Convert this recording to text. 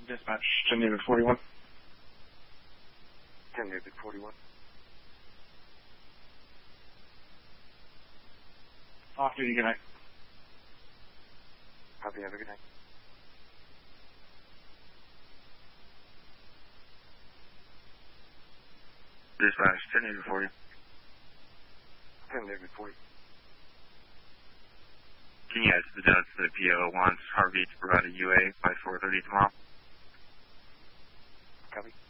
Dispatch to Navy 41. 10 Navy 41. Off duty, good night. Copy, have a good night. Dispatch 10 Navy 40. 10 Navy 40. Can you add to the notes that PO wants Harvey to provide a UA by 4:30 tomorrow? Copy.